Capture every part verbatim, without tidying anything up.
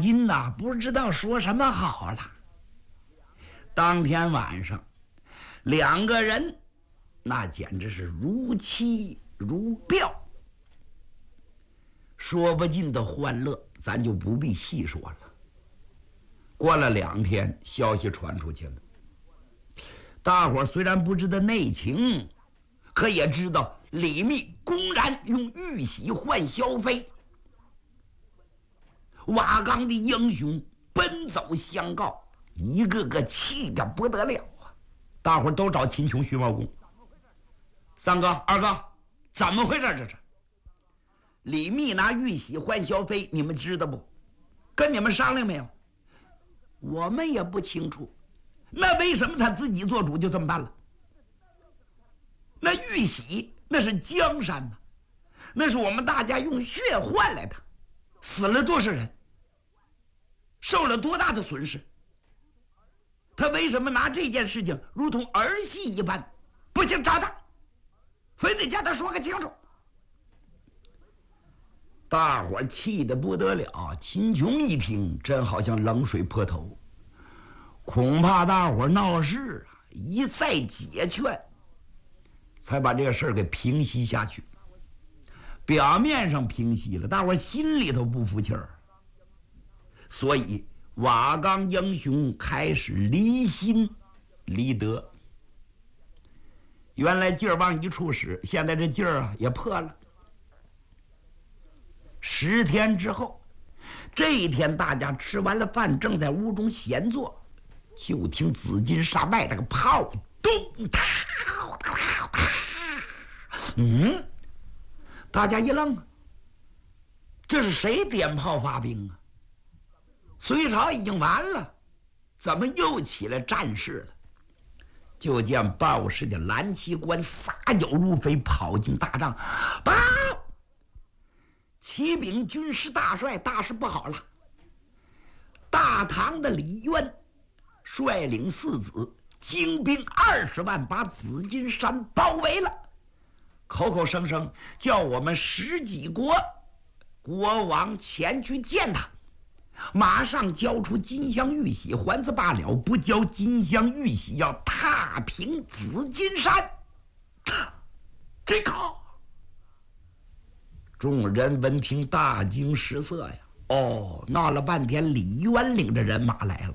今呐，不知道说什么好了。当天晚上，两个人那简直是如妻如表，说不尽的欢乐，咱就不必细说了。过了两天，消息传出去了。大伙儿虽然不知道内情，可也知道李密公然用玉玺换萧妃。瓦岗的英雄奔走相告，一个个气得不得了啊！大伙儿都找秦琼、徐茂公。三哥、二哥，怎么回事？这是李密拿玉玺换萧妃，你们知道不？跟你们商量没有？我们也不清楚。那为什么他自己做主就这么办了？那玉玺那是江山呐、啊，那是我们大家用血换来的，死了多少人，受了多大的损失。他为什么拿这件事情如同儿戏一般？不行，找他，非得叫他说个清楚。大伙气得不得了，秦琼一听，真好像冷水泼头。恐怕大伙闹事啊，一再解劝，才把这个事儿给平息下去。表面上平息了，大伙心里头不服气儿，所以瓦岗英雄开始离心离德。原来劲儿往一处使，现在这劲儿啊也破了。十天之后，这一天大家吃完了饭，正在屋中闲坐，就听紫金山外这个炮咚嗒嗒嗒，嗯，大家一愣，这是谁点炮发兵啊？隋朝已经完了，怎么又起来战事了？就见报事的蓝旗官撒脚如飞，跑进大帐，报！启禀军师大帅，大事不好了！大唐的李渊率领四子，精兵二十万，把紫金山包围了。口口声声叫我们十几国国王前去见他，马上交出金镶玉玺还子罢了，不交金镶玉玺要踏平紫金山。这靠！众人闻听大惊失色呀！哦，闹了半天，李渊领着人马来了。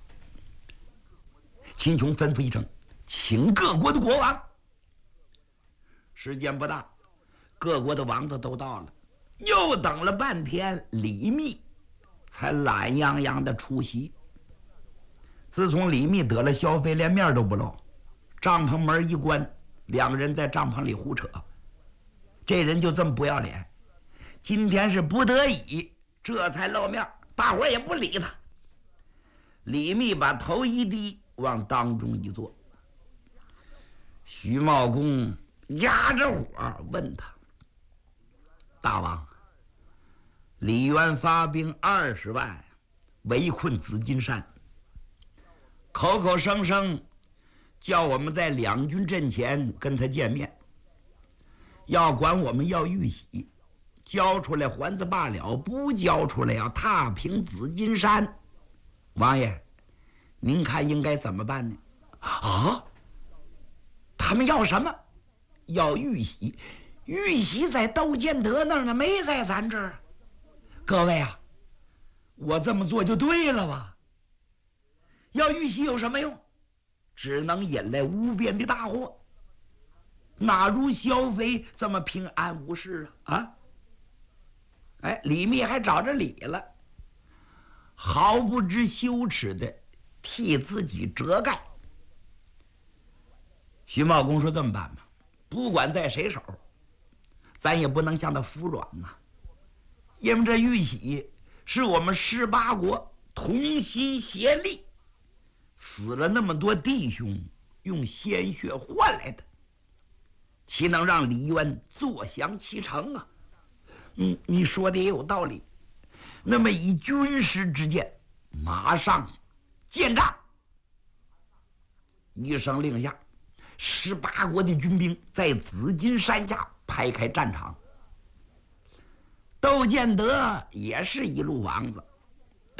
秦琼吩咐一声，请各国的国王。时间不大，各国的王子都到了。又等了半天，李密才懒洋洋的出席。自从李密得了萧妃，连面都不露，帐篷门一关，两个人在帐篷里胡扯。这人就这么不要脸，今天是不得已，这才露面，大伙儿也不理他。李密把头一低，往当中一坐。徐茂公压着火问他：大王，李渊发兵二十万围困紫金山，口口声声叫我们在两军阵前跟他见面，要管我们要玉玺，交出来还子罢了，不交出来要踏平紫金山。王爷，您看应该怎么办呢？啊，他们要什么？要玉玺。玉玺在窦建德那儿呢，没在咱这儿。各位啊，我这么做就对了吧？要玉玺有什么用？只能引来无边的大祸，哪如萧妃这么平安无事啊？啊！哎，李密还找着理了，毫不知羞耻的替自己遮盖。徐茂公说：“这么办吧，不管在谁手，咱也不能向他服软呐、啊，因为这玉玺是我们十八国同心协力，死了那么多弟兄，用鲜血换来的，岂能让李渊坐享其成啊？”嗯，你说的也有道理。那么以军师之见，马上建帐。一声令下，十八国的军兵在紫金山下排开战场。窦建德也是一路王子，